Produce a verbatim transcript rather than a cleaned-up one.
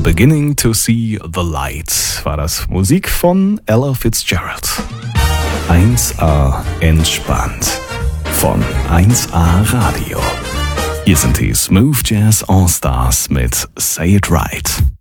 Beginning to See the Light war das Musik von Ella Fitzgerald. eins A entspannt von eins A Radio. Hier sind die Smooth Jazz All Stars mit Say It Right.